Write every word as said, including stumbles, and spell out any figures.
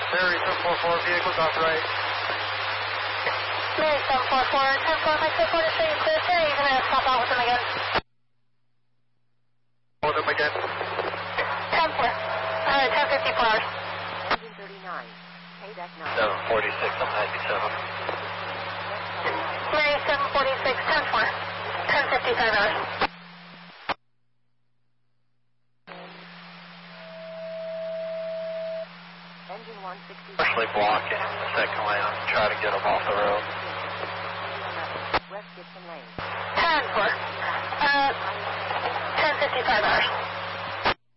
Mary seven four four, vehicles off right. Mary seven four four, ten four, Metro four to show you clear, sir. You're going to swap out with them again. Hold them again. ten four, uh, ten fifty-four hours. Engine thirty-nine, payback nine. seven forty-six, I'm ninety-seven. Mary seven forty-six, ten four, ten fifty-five hours. Engine one sixty. Especially blocking the second lane. I'm trying to get them off the road. West Gibson Lane. ten four, uh, ten fifty-five hours.